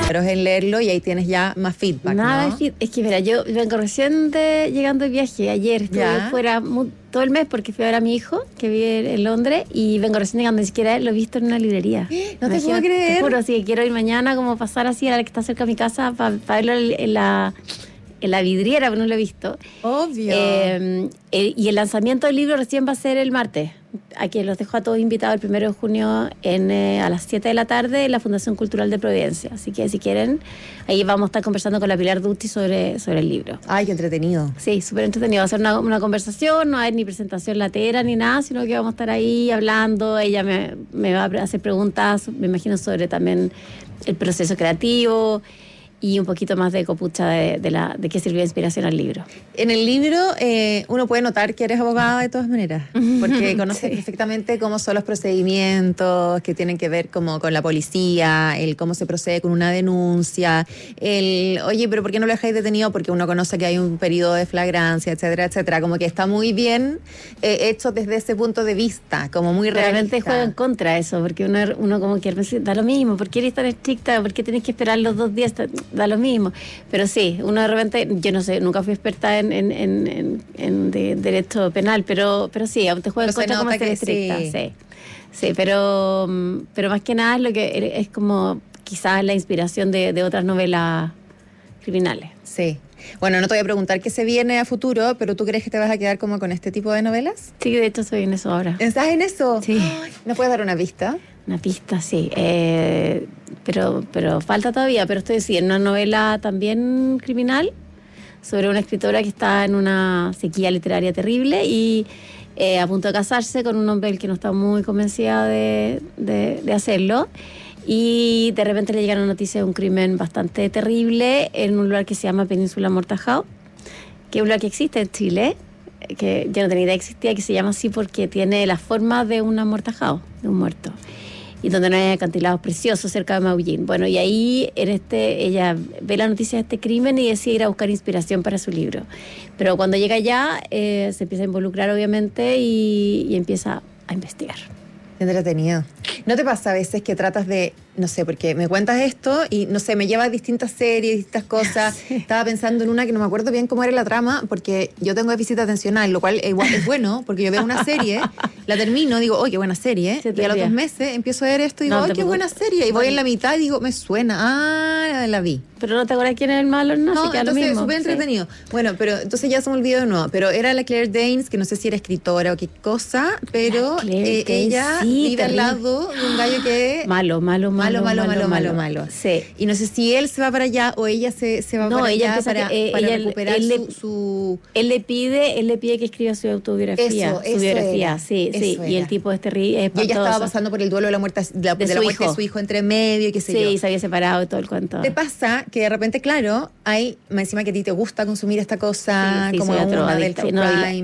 Pero es en leerlo y ahí tienes ya más feedback, Nada, ¿no? es que mira, yo vengo recién llegando de viaje. Ayer estuve Ya. fuera todo el mes porque fui a ver a mi hijo que vive en Londres y vengo recién llegando, ni siquiera lo he visto en una librería. No te puedo creer. Te juro, sí, que quiero ir mañana como pasar así a la que está cerca de mi casa para verlo en la vidriera, pero no lo he visto. Obvio. Y el lanzamiento del libro recién va a ser el martes. Aquí los dejo a todos invitados el 1 de junio a las 7 de la tarde en la Fundación Cultural de Providencia. Así que si quieren, ahí vamos a estar conversando con la Pilar Dutti sobre el libro. Ay, qué entretenido. Sí, súper entretenido. Va a ser una conversación, no hay ni presentación latera ni nada, sino que vamos a estar ahí hablando. Ella me va a hacer preguntas, me imagino, sobre también el proceso creativo y un poquito más de copucha de qué sirvió de inspiración al libro. En el libro uno puede notar que eres abogada de todas maneras, porque conoces Sí. perfectamente cómo son los procedimientos que tienen que ver como con la policía, el cómo se procede con una denuncia, oye, pero ¿por qué no lo dejáis detenido? Porque uno conoce que hay un periodo de flagrancia, etcétera, etcétera. Como que está muy bien hecho desde ese punto de vista, como muy Realmente realista. juega en contra eso, porque uno como que da lo mismo, ¿por qué eres tan estricta? ¿Por qué tienes que esperar los 2 días? Da lo mismo. Pero sí, uno de repente, yo no sé, nunca fui experta en derecho penal, pero sí, aún te juega en Pero se contra como nota ser que estricta. sí. Sí, pero más que nada es lo que es como quizás la inspiración de otras novelas criminales. Sí. Bueno, no te voy a preguntar qué se viene a futuro, pero ¿tú crees que te vas a quedar como con este tipo de novelas? Sí, de hecho soy en eso ahora. ¿Estás en eso? Sí. Ay, ¿no puedes dar una pista? Una pista, sí. Pero falta todavía. Pero estoy en una novela también criminal sobre una escritora que está en una sequía literaria terrible y a punto de casarse con un hombre del que no está muy convencida de hacerlo. Y de repente le llega una noticia de un crimen bastante terrible en un lugar que se llama Península Mortajao, que es un lugar que existe en Chile, que yo no tenía idea que existía, que se llama así porque tiene la forma de un amortajado, de un muerto, y donde no hay acantilados preciosos cerca de Maullín. Bueno, y ahí ella ve la noticia de este crimen y decide ir a buscar inspiración para su libro. Pero cuando llega allá, se empieza a involucrar obviamente y empieza a investigar. Qué entretenido. ¿No te pasa a veces que tratas de, no sé, porque me cuentas esto y, no sé, me lleva a distintas series, distintas cosas? Sí. Estaba pensando en una que no me acuerdo bien cómo era la trama, porque yo tengo déficit atencional, lo cual igual es bueno, porque yo veo una serie, la termino, digo, ¡oh, qué buena serie! Se te Y a los olvida. 2 meses empiezo a ver esto y digo, No, ¡ay, te qué puedo- buena serie! Y voy en la mitad y digo, me suena, la vi. Pero no te acuerdas quién es el malo, no, No, así que da lo entonces mismo. súper Sí. entretenido. Bueno, pero entonces ya se me olvidó de nuevo. Pero era la Claire Danes, que no sé si era escritora o qué cosa, pero La Claire Danes, ella sí, vive al terrible. lado de un gallo que Malo. Sí. Y no sé si él se va para allá o ella se va No, para ella allá empieza para, que, para ella- recuperar él le- su... Él le pide que escriba su autobiografía. Eso su biografía, era, sí. eso Y era. el tipo es terrible. Y ella estaba pasando por el duelo de la muerte de la De su muerte de hijo. su hijo entre medio y qué sé yo. Sí, se había separado y todo el cuento. ¿Te pasa que de repente, claro, hay, más encima que a ti te gusta consumir esta cosa Sí, como soy una del drogadicta. true No, y la- crime?